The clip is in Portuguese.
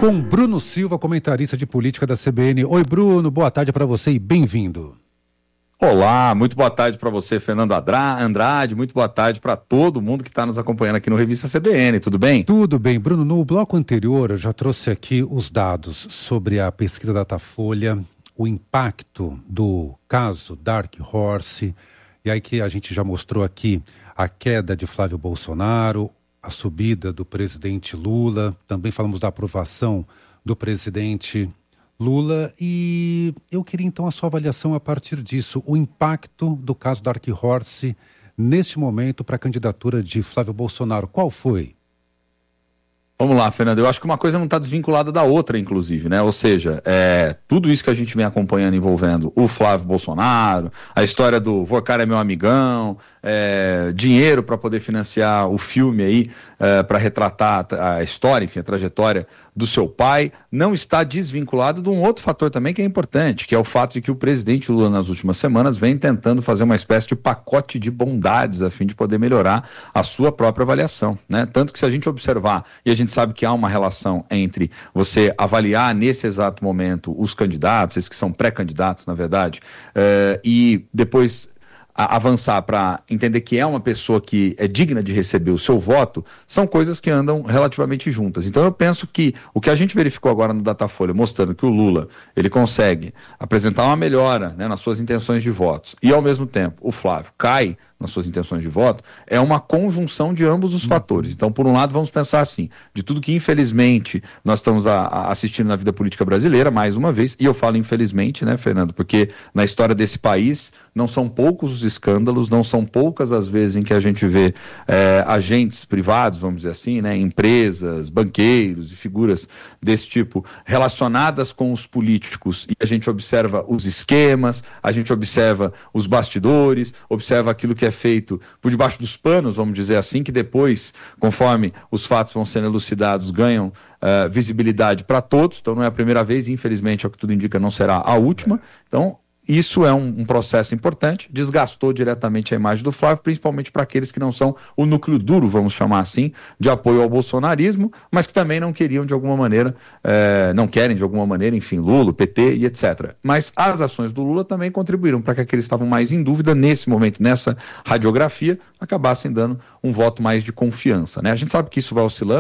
Com Bruno Silva, comentarista de política da CBN. Oi, Bruno, boa tarde para você e bem-vindo. Olá, muito boa tarde para você, Fernando Andrade, muito boa tarde para todo mundo que está nos acompanhando aqui no Revista CBN, tudo bem? Tudo bem, Bruno. No bloco anterior eu já trouxe aqui os dados sobre a pesquisa Datafolha, o impacto do caso Dark Horse, e aí que a gente já mostrou aqui a queda de Flávio Bolsonaro, a subida do presidente Lula, também falamos da aprovação do presidente Lula, e eu queria então a sua avaliação a partir disso, o impacto do caso Dark Horse neste momento para a candidatura de Flávio Bolsonaro. Qual foi? Vamos lá, Fernando, eu acho que uma coisa não está desvinculada da outra, inclusive, né? Ou seja, tudo isso que a gente vem acompanhando envolvendo o Flávio Bolsonaro, a história do Vocar é meu amigão, dinheiro para poder financiar o filme aí, para retratar a história, enfim, a trajetória do seu pai, não está desvinculado de um outro fator também que é importante, que é o fato de que o presidente Lula nas últimas semanas vem tentando fazer uma espécie de pacote de bondades a fim de poder melhorar a sua própria avaliação, né? Tanto que se a gente observar, e a gente sabe que há uma relação entre você avaliar nesse exato momento os candidatos, esses que são pré-candidatos, na verdade, e depois avançar para entender que é uma pessoa que é digna de receber o seu voto, são coisas que andam relativamente juntas. Então eu penso que o que a gente verificou agora no Datafolha, mostrando que o Lula, ele consegue apresentar uma melhora, né, nas suas intenções de votos, e ao mesmo tempo o Flávio cai nas suas intenções de voto, é uma conjunção de ambos os fatores. Então, por um lado, vamos pensar assim, de tudo que infelizmente nós estamos assistindo na vida política brasileira, mais uma vez, e eu falo infelizmente, né, Fernando, porque na história desse país não são poucos os escândalos, não são poucas as vezes em que a gente vê agentes privados, vamos dizer assim, né, empresas, banqueiros e figuras desse tipo relacionadas com os políticos, e a gente observa os esquemas, a gente observa os bastidores, observa aquilo que é feito por debaixo dos panos, vamos dizer assim, que depois, conforme os fatos vão sendo elucidados, ganham visibilidade para todos. Então não é a primeira vez, e infelizmente, ao que tudo indica, não será a última. Então isso é um processo importante, desgastou diretamente a imagem do Flávio, principalmente para aqueles que não são o núcleo duro, vamos chamar assim, de apoio ao bolsonarismo, mas que também não queriam de alguma maneira, não querem de alguma maneira, enfim, Lula, PT e etc. Mas as ações do Lula também contribuíram para que aqueles que estavam mais em dúvida, nesse momento, nessa radiografia, acabassem dando um voto mais de confiança, né? A gente sabe que isso vai oscilando.